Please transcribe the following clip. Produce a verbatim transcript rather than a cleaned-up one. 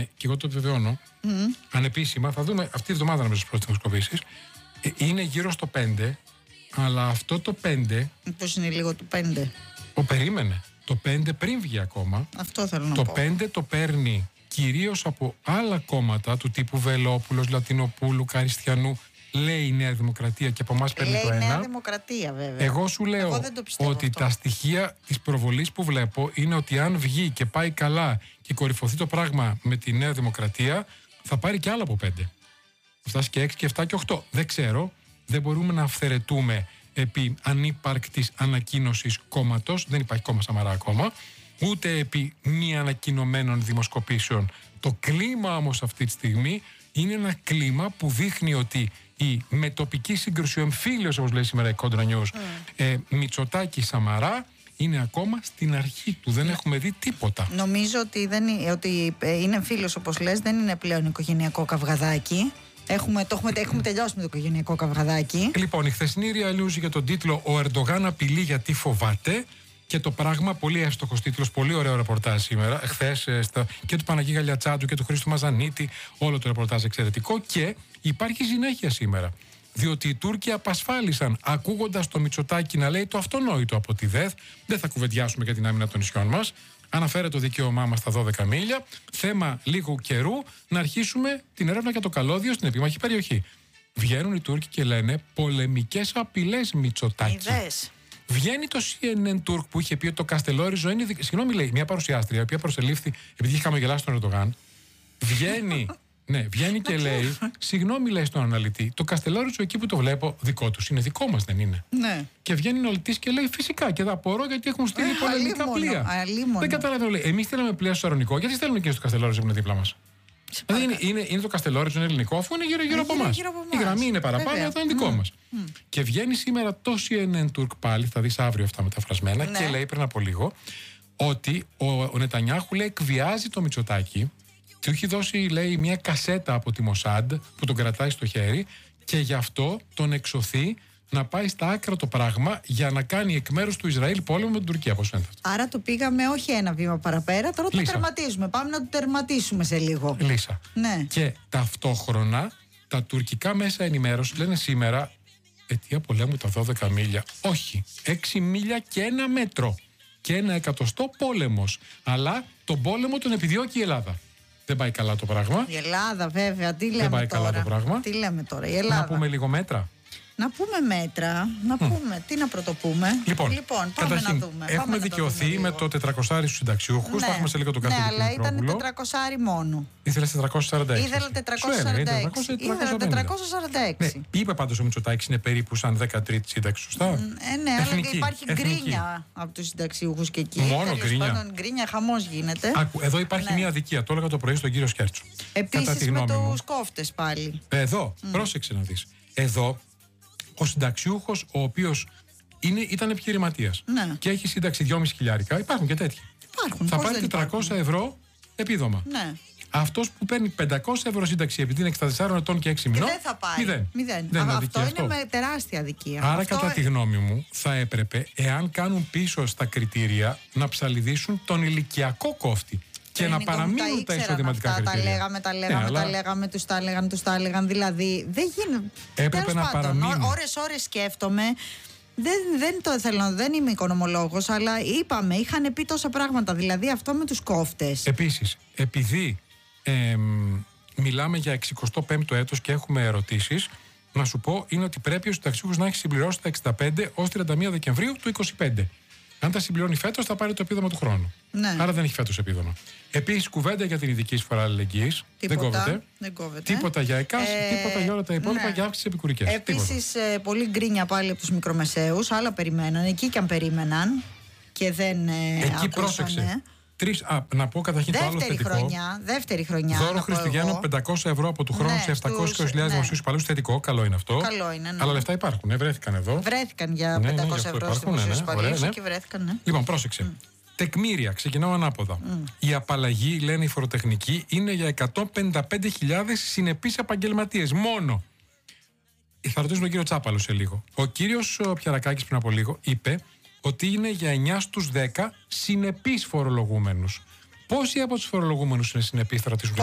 και εγώ το επιβεβαιώνω, mm. ανεπίσημα, θα δούμε αυτή τη εβδομάδα να στις πρώτες δημοσκοπήσεις, ε, είναι γύρω στο πέντε, αλλά αυτό το πέντε. Πώς είναι λίγο το πέντε. Ο περίμενε. Το πέντε πριν βγει ακόμα. Αυτό θέλω να το πω. Το πέντε το παίρνει κυρίως από άλλα κόμματα του τύπου Βελόπουλος, Λατινοπούλου, Καριστιανού. Λέει η Νέα Δημοκρατία και από εμάς παίρνει λέει το ένα. Λέει η Νέα Δημοκρατία, βέβαια. Εγώ σου λέω Εγώ ότι αυτό. τα στοιχεία της προβολής που βλέπω είναι ότι αν βγει και πάει καλά και κορυφωθεί το πράγμα με τη Νέα Δημοκρατία, θα πάρει και άλλο από πέντε. Θα φτάσει και έξι και επτά και οκτώ. Δεν ξέρω. Δεν μπορούμε να αυθαιρετούμε επί ανύπαρκτης ανακοίνωσης κόμματος. Δεν υπάρχει κόμμα Σαμαρά ακόμα. Ούτε επί μη ανακοινωμένων δημοσκοπήσεων. Το κλίμα όμως αυτή τη στιγμή είναι ένα κλίμα που δείχνει ότι η μετοπική σύγκρουση, ο εμφύλιος, όπως λέει σήμερα η Κόντρα News, mm. ε, Μητσοτάκη-Σαμαρά, είναι ακόμα στην αρχή του. Δεν έχουμε δει τίποτα. Νομίζω ότι, δεν, ότι είναι εμφύλιος, όπως λες, δεν είναι πλέον οικογενειακό καυγαδάκι. Έχουμε, το έχουμε, έχουμε τελειώσει με το οικογενειακό καυγαδάκι. Λοιπόν, η χθεσινή Real News για τον τίτλο «Ο Ερντογάν απειλεί γιατί φοβάται». Και το πράγμα, πολύ εύστοχος τίτλος, πολύ ωραίο ρεπορτάζ σήμερα. Χθες και του Παναγί Γαλιατσάτου και του Χρήστου Μαζανίτη, όλο το ρεπορτάζ εξαιρετικό. Και υπάρχει συνέχεια σήμερα. Διότι οι Τούρκοι απασφάλισαν, ακούγοντας το Μητσοτάκη να λέει το αυτονόητο από τη ΔΕΘ, δεν θα κουβεντιάσουμε για την άμυνα των νησιών μας. Αναφέρεται το δικαίωμά μας στα δώδεκα μίλια. Θέμα λίγου καιρού να αρχίσουμε την έρευνα για το καλώδιο στην επίμαχη περιοχή. Βγαίνουν οι Τούρκοι και λένε πολεμικές απειλές Μητσοτάκη. Είδες. Βγαίνει το σι εν εν Turk που είχε πει ότι το Καστελόριζο είναι. Συγγνώμη, λέει μια παρουσιάστρια, η οποία προσελήφθη επειδή είχε χαμογελάσει τον Ερντογάν. Βγαίνει, ναι, βγαίνει και λέει, συγγνώμη, λέει στον αναλυτή, το Καστελόριζο εκεί που το βλέπω δικό του είναι, δικό μας δεν είναι. Ναι. Και βγαίνει ο αναλυτής και λέει, φυσικά και θα απορώ γιατί έχουν στείλει ε, πολεμικά πλοία. Αλίμονο. Δεν καταλαβαίνω, λέει, εμείς στείλαμε πλοία στο Σαρονικό, γιατί στέλνουν και στο Καστελόριζο που είναι δίπλα μας. Δηλαδή είναι, είναι, είναι το Καστελόριζο, είναι ελληνικό, αφού είναι γύρω-γύρω από εμάς. Η γραμμή είναι παραπάνω, αυτό είναι δικό mm. μας. Mm. Και βγαίνει σήμερα το σι εν εν Turk πάλι, θα δεις αύριο αυτά μεταφρασμένα, ναι. Και λέει πριν από λίγο ότι ο, ο Νετανιάχου λέει εκβιάζει το Μητσοτάκη, του έχει δώσει, λέει, μια κασέτα από τη Μοσάντ που τον κρατάει στο χέρι και γι' αυτό τον εξωθεί να πάει στα άκρα το πράγμα για να κάνει εκ μέρους του Ισραήλ πόλεμο με την Τουρκία. Πώς φαίνεται αυτό. Άρα το πήγαμε όχι ένα βήμα παραπέρα, τώρα το τερματίζουμε. Πάμε να το τερματίσουμε σε λίγο. Λύσα. Ναι. Και ταυτόχρονα τα τουρκικά μέσα ενημέρωση λένε σήμερα αιτία πολέμου τα δώδεκα μίλια. Όχι. έξι μίλια και ένα μέτρο. Και ένα εκατοστό πόλεμος. Αλλά τον πόλεμο τον επιδιώκει η Ελλάδα. Δεν πάει καλά το πράγμα. Η Ελλάδα, βέβαια. Τι λέμε Δεν πάει τώρα. καλά το πράγμα. Τι λέμε τώρα, η Ελλάδα. Να πούμε λίγο μέτρα. Να πούμε μέτρα, να πούμε, mm. τι να πρωτοπούμε. Λοιπόν, λοιπόν πάμε να δούμε. Έχουμε πάμε δικαιωθεί το με το τετρακόσια στους συνταξιούχους. Ναι, θα έχουμε σε λίγο τον ναι, καθηγητή. Ναι, αλλά ήταν τετρακόσια μόνο. Ήθελες τετρακόσια σαράντα έξι. Ήθελα τετρακόσια σαράντα έξι. Ήθελα τετρακόσια σαράντα έξι. Ναι, είπε πάντως ο Μητσοτάκης είναι περίπου σαν δεκατρίτη σύνταξη, σωστά. Ε, ναι, εθνική, αλλά υπάρχει εθνική. Γκρίνια από τους συνταξιούχους και εκεί. Μόνο γκρίνια. Πάντων, γκρίνια, χαμός γίνεται. Άκου, εδώ υπάρχει ναι. μια αδικία. Το έλεγα το πρωί στον κύριο Σκέρτσο. Επίσης με τους κόφτες πάλι. Εδώ, mm. πρόσεξε να δεις. Εδώ ο συνταξιούχος, ο οποίος ήταν επιχειρηματίας ναι. και έχει σύνταξη δυόμισι χιλιάρικα, υπάρχουν και τέτοιοι. Υπάρχουν, θα πάρει τετρακόσια ευρώ επίδομα. Ναι. Αυτός που παίρνει πεντακόσια ευρώ σύνταξη επειδή είναι εξήντα τεσσάρων ετών και έξι μηνών. Δεν θα πάει. Μηδέν. Μηδέν. Δεν Α, είναι αυτό, αυτό είναι με τεράστια αδικία. Άρα, αυτό... κατά τη γνώμη μου, θα έπρεπε, εάν κάνουν πίσω στα κριτήρια, να ψαλιδίσουν τον ηλικιακό κόφτη. Και να παραμείνουν τα εισοδηματικά αυτά, κριτήρια. Τα λέγαμε, τα λέγαμε, ναι, τα αλλά... λέγαμε, τους τα λέγανε, τους τα έλεγαν. Δηλαδή, δεν γίνεται. Έπρεπε να παραμείνουν. Ώρες, ώρες σκέφτομαι. Δεν, δεν το θέλω, δεν είμαι οικονομολόγος, αλλά είπαμε, είχαν πει τόσα πράγματα. Δηλαδή, αυτό με τους κόφτες. Επίσης, επειδή ε, μιλάμε για εξηκοστό πέμπτο έτος και έχουμε ερωτήσεις, να σου πω είναι ότι πρέπει ο συνταξιούχος να έχει συμπληρώσει τα εξήντα πέντε ως τριάντα μία Δεκεμβρίου του είκοσι πέντε. Αν τα συμπληρώνει φέτος, θα πάρει το επίδομα του χρόνου. Ναι. Άρα δεν έχει φέτος επίδομα. Επίσης, κουβέντα για την ειδική εισφορά αλληλεγγύης. Δεν κόβεται. Δεν κόβεται. Τίποτα για ΕΚΑΣ, ε, τίποτα για όλα τα υπόλοιπα, ναι. Για αύξηση επικουρικές. Επίσης, ε, πολύ γκρίνια πάλι από τους μικρομεσαίους. Άλλα περιμέναν, εκεί και αν περίμεναν και δεν. Ε, εκεί άκουσαν, πρόσεξε. Ναι. Τρεις, α, να πω καταρχήν δεύτερη το άλλο θετικό. Χρονιά, δεύτερη χρονιά. Δώρο Χριστουγέννων πεντακόσια ευρώ από του χρόνου ναι, σε επτακόσιες χιλιάδες ναι. δημοσίους υπαλλήλους. Θετικό, καλό είναι αυτό. Καλό είναι, ναι. Αλλά λεφτά υπάρχουν, ε, βρέθηκαν εδώ. Βρέθηκαν για ναι, πεντακόσια ναι, ευρώ στους δημοσίους υπαλλήλους ναι, ναι. και βρέθηκαν. Ναι. Λοιπόν, πρόσεξε. Mm. Τεκμήρια, ξεκινάω ανάποδα. Mm. Η απαλλαγή, λένε οι φοροτεχνικοί, είναι για εκατόν πενήντα πέντε χιλιάδες συνεπείς επαγγελματίες. Μόνο. Θα ρωτήσω τον κύριο Τσάπαλο σε λίγο. Ο κύριος Πιαρακάκης πριν από λίγο είπε ότι είναι για εννιά στους δέκα συνεπείς φορολογούμενους. Πόσοι από τους φορολογούμενους είναι συνεπείς, θα ρωτήσουμε.